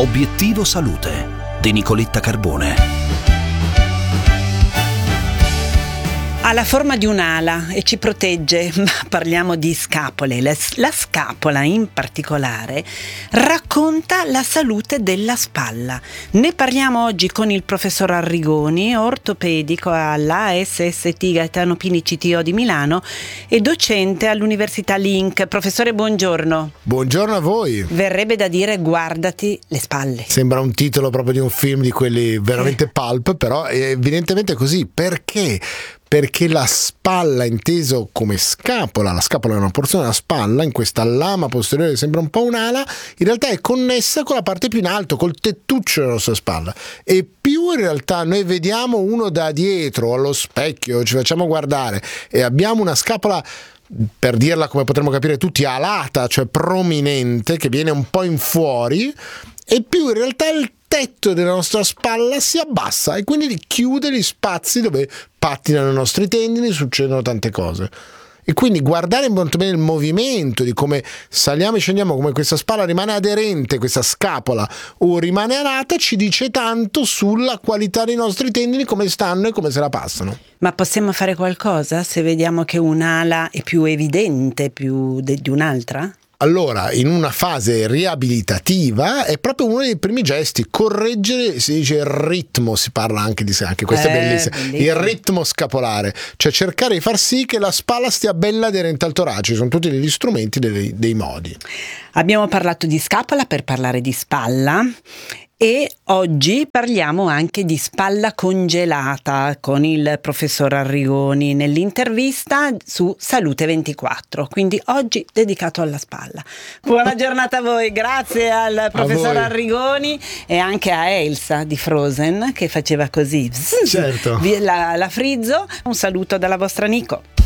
Obiettivo Salute di Nicoletta Carbone. Ha la forma di un'ala e ci protegge, ma parliamo di scapole. La scapola in particolare racconta la salute della spalla. Ne parliamo oggi con il professor Arrigoni, ortopedico alla SST Gaetano Pini CTO di Milano e docente all'Università Link. Professore, buongiorno. Buongiorno a voi. Verrebbe da dire guardati le spalle. Sembra un titolo proprio di un film di quelli veramente pulp, però evidentemente è così. Perché? Perché la spalla, inteso come scapola, la scapola è una porzione della spalla, in questa lama posteriore che sembra un po' un'ala, in realtà è connessa con la parte più in alto, col tettuccio della nostra spalla. E più in realtà noi vediamo uno da dietro, allo specchio, ci facciamo guardare e abbiamo una scapola, per dirla come potremmo capire tutti, alata, cioè prominente, che viene un po' in fuori, e più in realtà il tetto della nostra spalla si abbassa e quindi chiude gli spazi dove pattinano i nostri tendini, succedono tante cose. E quindi guardare molto bene il movimento di come saliamo e scendiamo, come questa spalla rimane aderente, questa scapola, o rimane alata, ci dice tanto sulla qualità dei nostri tendini, come stanno e come se la passano. Ma possiamo fare qualcosa se vediamo che un'ala è più evidente di un'altra? Allora, in una fase riabilitativa è proprio uno dei primi gesti, correggere, si dice il ritmo, si parla anche di sé, anche questo è bellissimo, il ritmo scapolare, cioè cercare di far sì che la spalla stia bella aderente al torace, sono tutti degli strumenti, dei modi. Abbiamo parlato di scapola per parlare di spalla. E oggi parliamo anche di spalla congelata con il professor Arrigoni nell'intervista su Salute 24, quindi oggi dedicato alla spalla. Buona giornata a voi, grazie al professor Arrigoni e anche a Elsa di Frozen che faceva così. Certo. La frizzo. Un saluto dalla vostra Nico.